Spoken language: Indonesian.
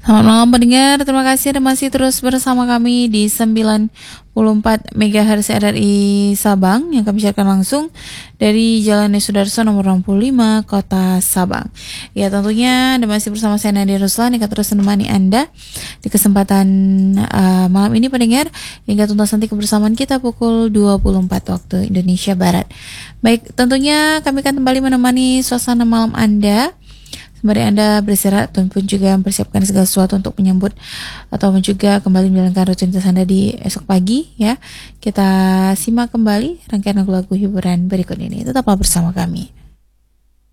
Selamat malam pendengar, terima kasih Anda masih terus bersama kami di 94 MHz RRI Sabang yang kami siarkan langsung dari Jalan Sudarso nomor 65 Kota Sabang. Ya tentunya Anda masih bersama saya Nadia Ruslan yang akan terus menemani Anda di kesempatan malam ini pendengar hingga tuntas nanti kebersamaan kita pukul 24 waktu Indonesia Barat. Baik, tentunya kami akan kembali menemani suasana malam Anda sembari Anda beristirahat ataupun juga mempersiapkan segala sesuatu untuk menyambut ataupun juga kembali menjalankan rutinitas Anda di esok pagi ya. Kita simak kembali rangkaian lagu-lagu hiburan berikut ini. Tetaplah bersama kami.